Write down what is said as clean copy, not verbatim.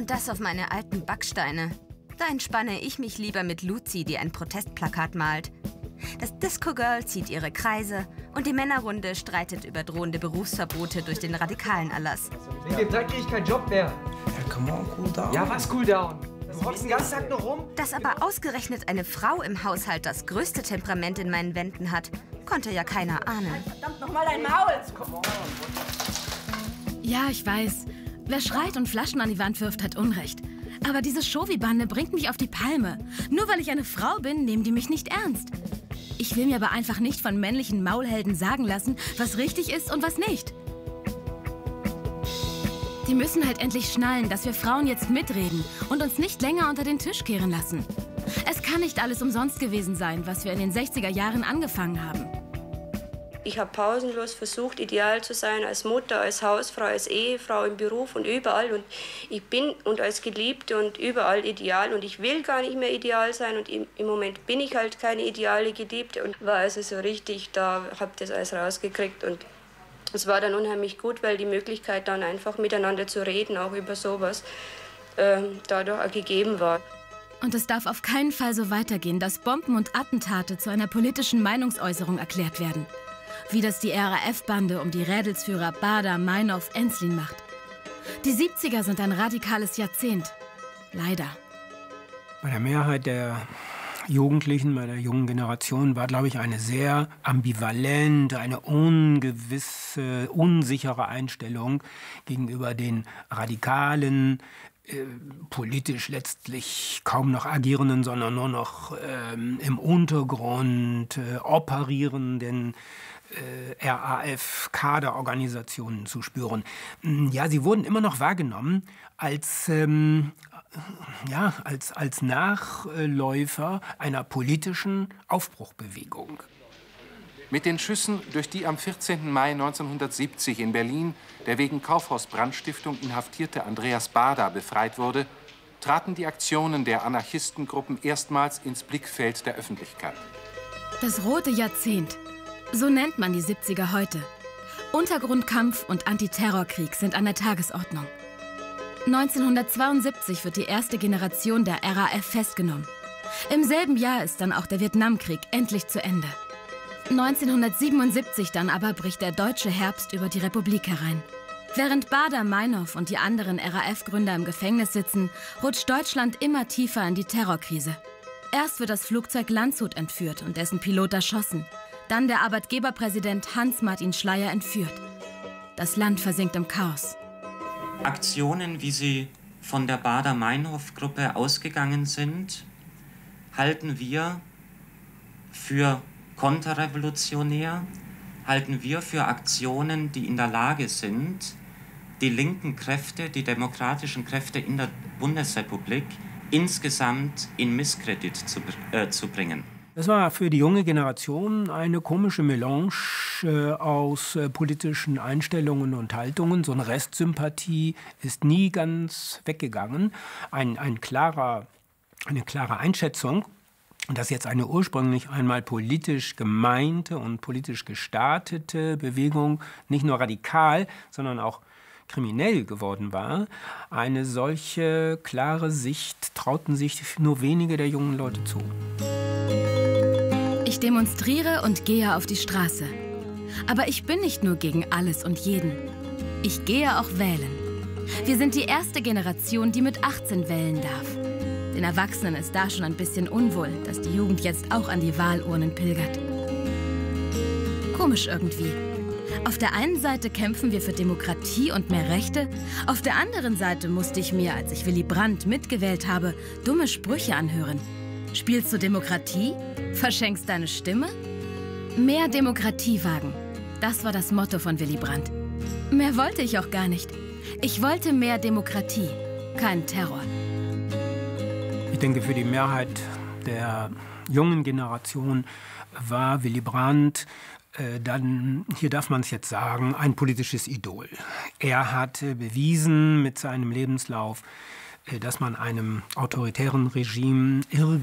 Und das auf meine alten Backsteine. Da entspanne ich mich lieber mit Luzi, die ein Protestplakat malt. Das Disco-Girl zieht ihre Kreise und die Männerrunde streitet über drohende Berufsverbote durch den radikalen Erlass. Wegen dem Dreck kriege ich keinen Job mehr. Ja, come on, cool down. Ja, was cool down? Du hockst den ganzen Tag nur rum? Dass aber ausgerechnet eine Frau im Haushalt das größte Temperament in meinen Wänden hat, konnte ja keiner ahnen. Verdammt nochmal dein Maul! Ja, ich weiß. Wer schreit und Flaschen an die Wand wirft, hat Unrecht. Aber diese Shovi-Bande bringt mich auf die Palme. Nur weil ich eine Frau bin, nehmen die mich nicht ernst. Ich will mir aber einfach nicht von männlichen Maulhelden sagen lassen, was richtig ist und was nicht. Die müssen halt endlich schnallen, dass wir Frauen jetzt mitreden und uns nicht länger unter den Tisch kehren lassen. Es kann nicht alles umsonst gewesen sein, was wir in den 60er Jahren angefangen haben. Ich habe pausenlos versucht, ideal zu sein, als Mutter, als Hausfrau, als Ehefrau, im Beruf und überall. Und ich bin und als Geliebte und überall ideal. Und ich will gar nicht mehr ideal sein. Und im Moment bin ich halt keine ideale Geliebte. Und war also so richtig, da habe das alles rausgekriegt. Und es war dann unheimlich gut, weil die Möglichkeit dann einfach miteinander zu reden, auch über sowas, dadurch auch gegeben war. Und es darf auf keinen Fall so weitergehen, dass Bomben und Attentate zu einer politischen Meinungsäußerung erklärt werden. Wie das die RAF-Bande um die Rädelsführer Bader, Meinhof, Enslin macht. Die 70er sind ein radikales Jahrzehnt. Leider. Bei der Mehrheit der Jugendlichen, bei der jungen Generation war, glaube ich, eine sehr ambivalente, eine ungewisse, unsichere Einstellung gegenüber den radikalen, politisch letztlich kaum noch agierenden, sondern nur noch im Untergrund operierenden RAF-Kaderorganisationen zu spüren. Ja, sie wurden immer noch wahrgenommen als Nachläufer einer politischen Aufbruchbewegung. Mit den Schüssen, durch die am 14. Mai 1970 in Berlin der wegen Kaufhausbrandstiftung inhaftierte Andreas Baader befreit wurde, traten die Aktionen der Anarchistengruppen erstmals ins Blickfeld der Öffentlichkeit. Das rote Jahrzehnt. So nennt man die 70er heute. Untergrundkampf und Antiterrorkrieg sind an der Tagesordnung. 1972 wird die erste Generation der RAF festgenommen. Im selben Jahr ist dann auch der Vietnamkrieg endlich zu Ende. 1977 dann aber bricht der deutsche Herbst über die Republik herein. Während Bader, Meinhof und die anderen RAF-Gründer im Gefängnis sitzen, rutscht Deutschland immer tiefer in die Terrorkrise. Erst wird das Flugzeug Landshut entführt und dessen Pilot erschossen. Dann der Arbeitgeberpräsident Hans-Martin Schleyer entführt. Das Land versinkt im Chaos. Aktionen, wie sie von der Bader-Meinhof-Gruppe ausgegangen sind, halten wir für konterrevolutionär, halten wir für Aktionen, die in der Lage sind, die linken Kräfte, die demokratischen Kräfte in der Bundesrepublik insgesamt in Misskredit zu bringen. Das war für die junge Generation eine komische Melange aus politischen Einstellungen und Haltungen. So eine Restsympathie ist nie ganz weggegangen. Eine klare Einschätzung, dass jetzt eine ursprünglich einmal politisch gemeinte und politisch gestartete Bewegung nicht nur radikal, sondern auch kriminell geworden war. Eine solche klare Sicht trauten sich nur wenige der jungen Leute zu. Ich demonstriere und gehe auf die Straße. Aber ich bin nicht nur gegen alles und jeden. Ich gehe auch wählen. Wir sind die erste Generation, die mit 18 wählen darf. Den Erwachsenen ist da schon ein bisschen unwohl, dass die Jugend jetzt auch an die Wahlurnen pilgert. Komisch irgendwie. Auf der einen Seite kämpfen wir für Demokratie und mehr Rechte. Auf der anderen Seite musste ich mir, als ich Willy Brandt mitgewählt habe, dumme Sprüche anhören. Spielst du Demokratie? Verschenkst deine Stimme? Mehr Demokratie wagen. Das war das Motto von Willy Brandt. Mehr wollte ich auch gar nicht. Ich wollte mehr Demokratie, keinen Terror. Ich denke, für die Mehrheit der jungen Generation war Willy Brandt dann, hier darf man es jetzt sagen, ein politisches Idol. Er hatte bewiesen mit seinem Lebenslauf, dass man einem autoritären Regime